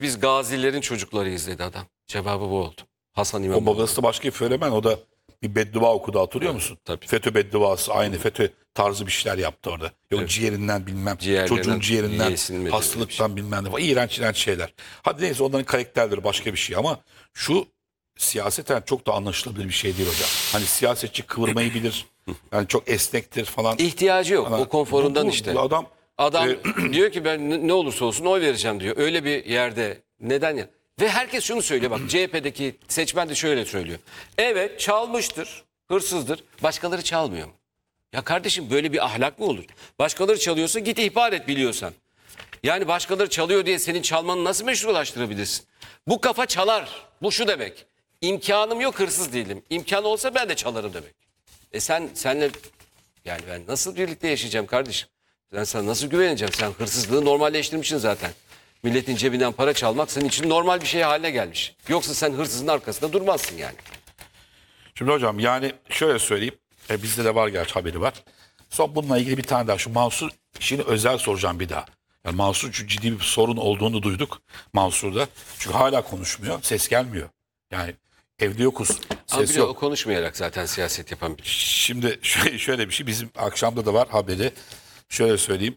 Biz gazilerin çocuklarıyız dedi adam. Cevabı bu oldu. Hasan O İmamoğlu. babası da başka bir fenomen. O da bir beddua okudu, hatırlıyor musun? tabii. FETÖ bedduası, aynı FETÖ tarzı bir şeyler yaptı orada. Yok ciğerinden bilmem, çocuğun ciğerinden, yesinmedi hastalıktan bilmem ne. İğrenç şeyler. Hadi neyse, onların karakterleri başka bir şey ama şu siyaseten çok da anlaşılabilir bir şey değil hocam. Hani siyasetçi kıvırmayı bilir. Yani çok esnektir falan. İhtiyacı yok. O konforundan işte. Adam Adam diyor ki ben ne olursa olsun oy vereceğim diyor. Öyle bir yerde neden ya? Ve herkes şunu söylüyor bak, CHP'deki seçmen de şöyle söylüyor. Evet, çalmıştır, hırsızdır. Başkaları çalmıyor mu? Ya kardeşim, böyle bir ahlak mı olur? Başkaları çalıyorsa git ihbar et biliyorsan. Yani başkaları çalıyor diye senin çalmanı nasıl meşrulaştırabilirsin? Bu kafa çalar. Bu şu demek. İmkanım yok, hırsız değilim. İmkanı olsa ben de çalarım demek. Senle yani ben nasıl birlikte yaşayacağım kardeşim? Ben sana nasıl güveneceğim? Sen hırsızlığı normalleştirmişsin zaten. Milletin cebinden para çalmak senin için normal bir şey haline gelmiş. Yoksa sen hırsızın arkasında durmazsın yani. Şimdi hocam, yani şöyle söyleyeyim. Bizde de var gerçi, haberi var. Son bununla ilgili bir tane daha, şu Mansur işini özel soracağım bir daha. Yani Mansur, çünkü ciddi bir sorun olduğunu duyduk Mansur'da. Çünkü hala konuşmuyor, ses gelmiyor. Yani evde yokuz, Ama ses bir de o yok. konuşmayarak zaten siyaset yapan bir. Şimdi şöyle bir şey, bizim akşamda da var haberi. Şöyle söyleyeyim.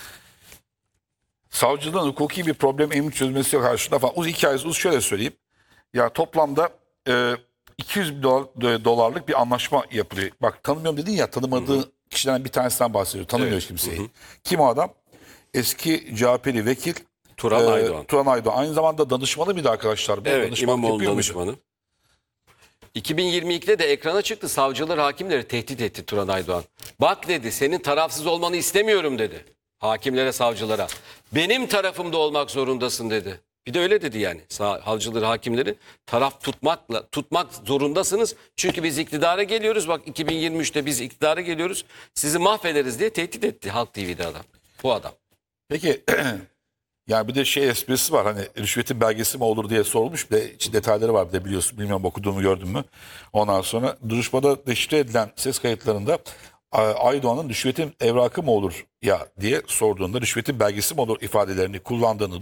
Savcılığın hukuki bir problem emin çözmesi yok karşında falan. Hikayesi şöyle söyleyeyim. Ya toplamda 200 bin dolarlık bir anlaşma yapılıyor. Bak, tanımıyorum dedin ya, tanımadığı kişilerden bir tanesinden bahsediyor. Tanımıyor Evet. kimseyi. Kim o adam? Eski CHP'li vekil Turan Aydoğan. Turan Aydoğan. Aynı zamanda danışmanı mıydı arkadaşlar? Bu Evet, danışmanlık İmamoğlu yapıyor muydu? danışmanı. 2022'de de ekrana çıktı. Savcılar hakimleri tehdit etti Turan Aydoğan. Bak dedi, senin tarafsız olmanı istemiyorum dedi. Hakimlere, savcılara. Benim tarafımda olmak zorundasın dedi. Bir de öyle dedi yani. Savcıları, hakimleri taraf tutmak zorundasınız. Çünkü biz iktidara geliyoruz. Bak 2023'te biz iktidara geliyoruz. Sizi mahvederiz diye tehdit etti Halk TV'de adam. Bu adam. Peki yani bir de şey esprisi var, hani rüşvetin belgesi mi olur diye sorulmuş, bir de içi detayları var, bir de biliyorsun, bilmiyorum okuduğumu gördün mü. Ondan sonra duruşmada deşifre edilen ses kayıtlarında Aydoğan'ın rüşvetin evrakı mı olur ya diye sorduğunda rüşvetin belgesi mi olur ifadelerini kullandığını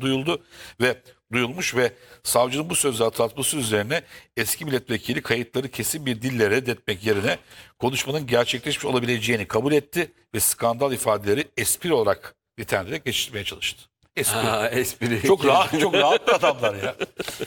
duyulmuş ve savcının bu sözü hatırlatması üzerine eski milletvekili kayıtları kesin bir dille reddetmek yerine konuşmanın gerçekleşmiş olabileceğini kabul etti ve skandal ifadeleri espri olarak nitelendirerek geçiştirmeye çalıştı. Espri. Espri. Çok rahat adamlar ya.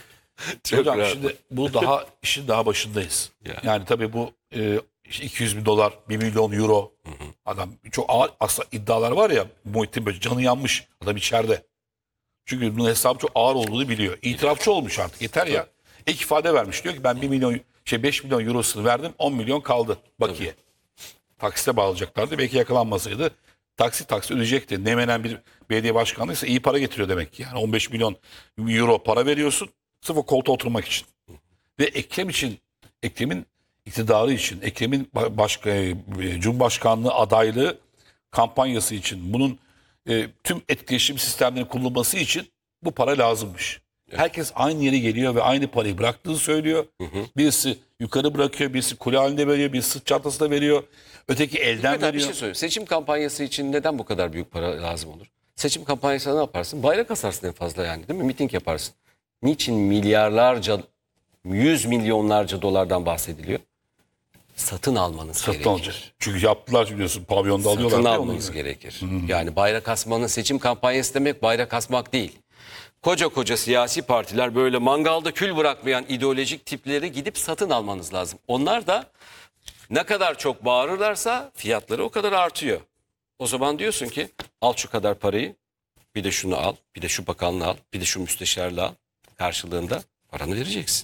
Çok Hocam rahat. şimdi bu işin daha başındayız. Ya. Yani tabii bu işte 200 bin dolar, 1 milyon euro. Adam çok ağır aslında iddialar var ya, Muhittin böyle canı yanmış adam içeride. Çünkü bunun hesabı çok ağır olduğunu biliyor. İtirafçı olmuş artık, yeter ya. Ek ifade vermiş, diyor ki ben 5 milyon eurosunu verdim, 10 milyon kaldı bakiye. Taksite bağlayacaklardı, belki yakalanmasaydı taksi ödeyecekti. Ne menen bir belediye başkanıysa iyi para getiriyor demek ki. Yani 15 milyon euro para veriyorsun sırf o koltuğa oturmak için. Ve Ekrem'in iktidarı için, Ekrem'in Cumhurbaşkanlığı adaylığı kampanyası için, bunun tüm etkileşim sistemlerinin kullanılması için bu para lazımmış. Herkes aynı yere geliyor ve aynı parayı bıraktığını söylüyor. Birisi yukarı bırakıyor, birisi kule halinde veriyor, birisi sırt çantasında veriyor, öteki elden Hikmet abi, bir veriyor. şey söyleyeyim. Seçim kampanyası için neden bu kadar büyük para lazım olur? Seçim kampanyasında ne yaparsın? Bayrak asarsın en fazla yani, değil mi? Miting yaparsın. Niçin milyarlarca, 100 milyonlarca dolardan bahsediliyor? Satın almanız gerekir. Alacak. Çünkü yaptılar, biliyorsun, pavyonda alıyorlar. Satın değil mi almanız onları? gerekir. Yani bayrak asmanın, seçim kampanyası demek bayrak asmak değil. Koca siyasi partiler, böyle mangalda kül bırakmayan ideolojik tipleri gidip satın almanız lazım. Onlar da ne kadar çok bağırırlarsa fiyatları o kadar artıyor. O zaman diyorsun ki al şu kadar parayı, bir de şunu al, bir de şu bakanlığı al, bir de şu müsteşarlığı al. Karşılığında paranı vereceksin.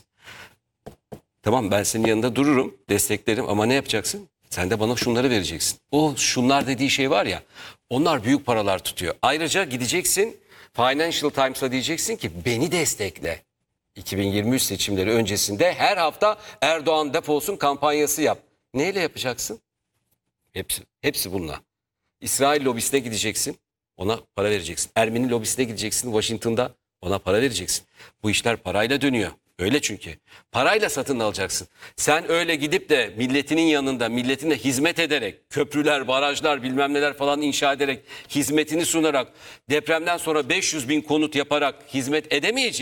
Tamam, ben senin yanında dururum, desteklerim ama ne yapacaksın? Sen de bana şunları vereceksin. O şunlar dediği şey var ya, onlar büyük paralar tutuyor. Ayrıca gideceksin Financial Times'a, diyeceksin ki beni destekle. 2023 seçimleri öncesinde her hafta Erdoğan defolsun kampanyası yap. Neyle yapacaksın? Hepsi bununla. İsrail lobisine gideceksin, ona para vereceksin. Ermeni lobisine gideceksin Washington'da, ona para vereceksin. Bu işler parayla dönüyor. Öyle çünkü. Parayla satın alacaksın. Sen öyle gidip de milletinin yanında, milletine hizmet ederek, köprüler, barajlar, bilmem neler falan inşa ederek, hizmetini sunarak, depremden sonra 500 bin konut yaparak hizmet edemeyeceğin